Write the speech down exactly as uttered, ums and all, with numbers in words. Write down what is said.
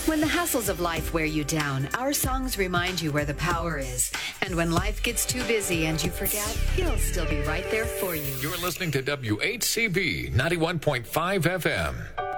When the hassles of life wear you down, our songs remind you where the power is. And when life gets too busy and you forget, he'll still be right there for you. You're listening to W H C B ninety-one point five F M.